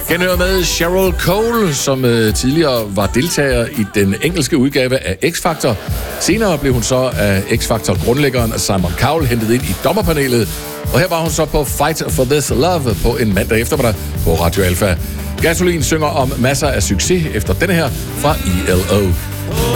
Genhør med Cheryl Cole, som tidligere var deltager i den engelske udgave af X-Factor. Senere blev hun så af X-Factor-grundlæggeren Simon Cowell hentet ind i dommerpanelet. Og her var hun så på Fight for This Love på en mandag eftermiddag på Radio Alpha. Gasolin synger om masser af succes efter denne her fra ELO.